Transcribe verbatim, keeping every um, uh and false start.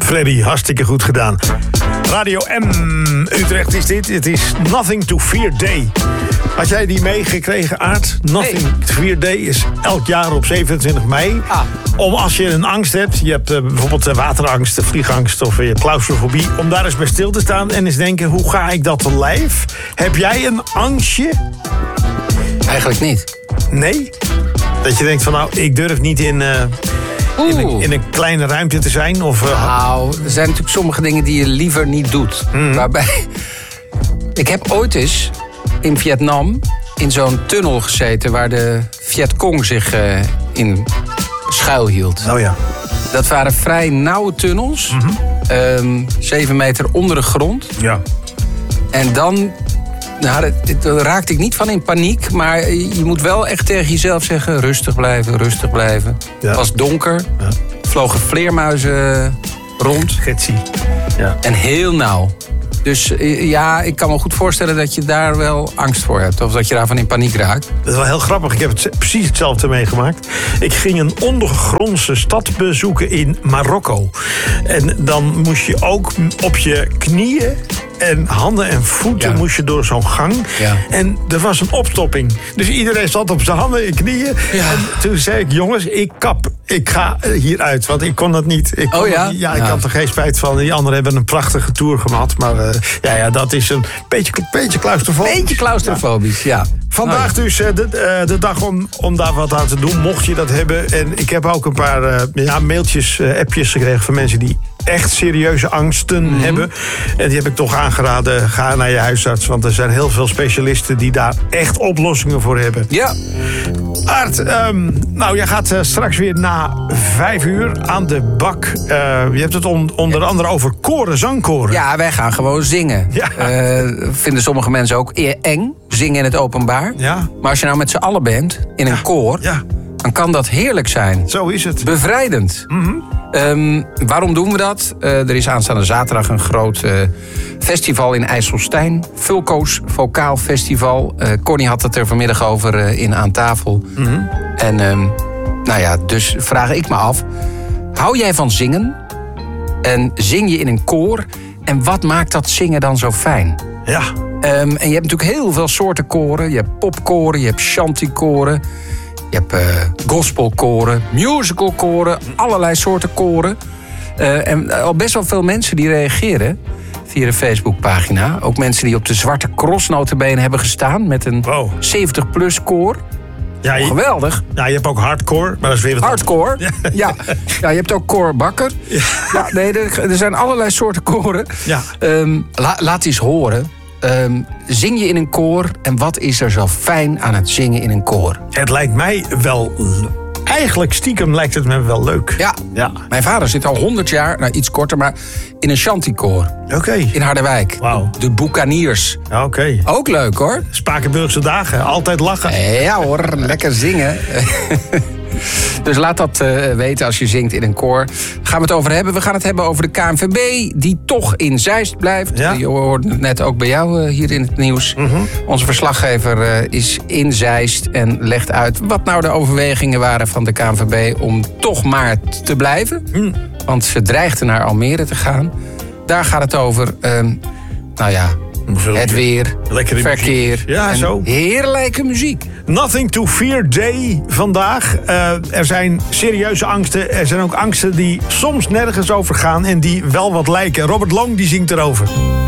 Freddy, hartstikke goed gedaan. Radio M, Utrecht is dit. Het is Nothing to Fear Day. Had jij die meegekregen, Aart? Nothing nee. to Fear Day is elk jaar op zevenentwintig mei. Ah. Om als je een angst hebt, je hebt uh, bijvoorbeeld uh, waterangst, vliegangst of je claustrofobie, om daar eens bij stil te staan en eens denken, hoe ga ik dat te lijf? Heb jij een angstje? Eigenlijk niet. Nee? Dat je denkt van nou, ik durf niet in... Uh, In een, in een kleine ruimte te zijn? Of, uh... Nou, er zijn natuurlijk sommige dingen die je liever niet doet. Mm. Waarbij... Ik heb ooit eens in Vietnam in zo'n tunnel gezeten waar de Vietcong zich uh, in schuilhield. Oh ja. Dat waren vrij nauwe tunnels. Mm-hmm. Um, zeven meter onder de grond. Ja. En dan... Nou, daar raakte ik niet van in paniek. Maar je moet wel echt tegen jezelf zeggen... rustig blijven, rustig blijven. Ja. Het was donker. Ja. Vlogen vleermuizen rond. Getsie. Ja. En heel nauw. Dus ja, ik kan me goed voorstellen dat je daar wel angst voor hebt. Of dat je daarvan in paniek raakt. Dat is wel heel grappig. Ik heb het precies hetzelfde meegemaakt. Ik ging een ondergrondse stad bezoeken in Marokko. En dan moest je ook op je knieën... en handen en voeten ja. moest je door zo'n gang. Ja. En er was een opstopping. Dus iedereen zat op zijn handen en knieën. Ja. En toen zei ik, jongens, ik kap. Ik ga hieruit, want ik kon dat niet. Ik kon oh ja? Niet, ja, ik ja. had er geen spijt van. Die anderen hebben een prachtige tour gehad. Maar uh, ja, ja, dat is een beetje, beetje claustrofobisch. Beetje claustrofobisch, ja. ja. Vandaag oh, ja. dus uh, de, uh, de dag om, om daar wat aan te doen, mocht je dat hebben. En ik heb ook een paar uh, ja, mailtjes, uh, appjes gekregen van mensen die echt serieuze angsten mm-hmm. hebben. En die heb ik toch aangeraden, ga naar je huisarts. Want er zijn heel veel specialisten die daar echt oplossingen voor hebben. Ja. Aart, um, nou, jij gaat uh, straks weer na vijf uur aan de bak. Uh, je hebt het on, onder ja. andere over koren, zangkoren. Ja, wij gaan gewoon zingen. Ja. Uh, vinden sommige mensen ook eng, zingen in het openbaar. Ja. Maar als je nou met z'n allen bent, in een ja. koor... Ja. dan kan dat heerlijk zijn. Zo is het. Bevrijdend. Mm-hmm. Um, waarom doen we dat? Uh, er is aanstaande zaterdag een groot uh, festival in IJsselstein. Fulco's Vocaal Festival. Uh, Connie had het er vanmiddag over uh, in Aan Tafel. Mm-hmm. En um, nou ja, dus vraag ik me af. Hou jij van zingen? En zing je in een koor? En wat maakt dat zingen dan zo fijn? Ja. Um, en je hebt natuurlijk heel veel soorten koren. Je hebt popkoren, je hebt shantykoren. Je hebt uh, gospelkoren, musicalkoren, allerlei soorten koren. Uh, en al best wel veel mensen die reageren via de Facebookpagina. Ook mensen die op de Zwarte Cross notabene hebben gestaan met een wow. zeventig plus koor. Ja, je, geweldig. Ja, je hebt ook hardcore, maar dat is weer wat hardcore, ja. ja. ja. Je hebt ook koorbakker. Ja. Ja, nee, er, er zijn allerlei soorten koren. Ja. Um, la, laat eens horen. Um, zing je in een koor en wat is er zo fijn aan het zingen in een koor? Het lijkt mij wel... Eigenlijk stiekem lijkt het me wel leuk. Ja, ja. Mijn vader zit al honderd jaar, nou iets korter, maar in een shantykoor. Oké. Okay. In Harderwijk. Wauw. De Boekaniers. Oké. Okay. Ook leuk hoor. Spakenburgse dagen, altijd lachen. Ja hoor, lekker zingen. Dus laat dat uh, weten als je zingt in een koor. Daar gaan we het over hebben. We gaan het hebben over de K N V B, die toch in Zeist blijft. Ja. Je hoorde het net ook bij jou uh, hier in het nieuws. Mm-hmm. Onze verslaggever uh, is in Zeist en legt uit wat nou de overwegingen waren van de K N V B om toch maar te blijven. Mm. Want ze dreigden naar Almere te gaan. Daar gaat het over. Uh, nou ja, het weer, lekkere verkeer ja, en zo. heerlijke muziek. Nothing to Fear Day vandaag. Uh, er zijn serieuze angsten. Er zijn ook angsten die soms nergens over gaan en die wel wat lijken. Robert Long die zingt erover.